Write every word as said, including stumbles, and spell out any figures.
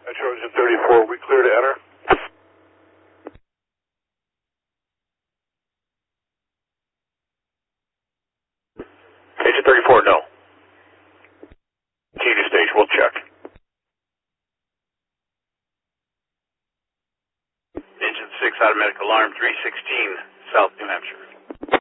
Trojan thirty-four, we clear to enter. Agent thirty-four, no. Key to stage, we'll check. Agent six, automatic alarm, three sixteen, South New Hampshire.